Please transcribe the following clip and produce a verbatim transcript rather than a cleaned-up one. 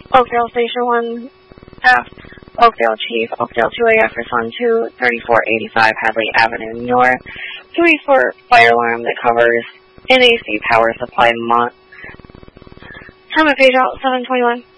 Oakdale Station one F, Oakdale Chief, Oakdale two A F respond to thirty-four eighty-five Hadley Avenue North. three four fire alarm that covers N A C power supply. Mon- Time of page out seven twenty-one.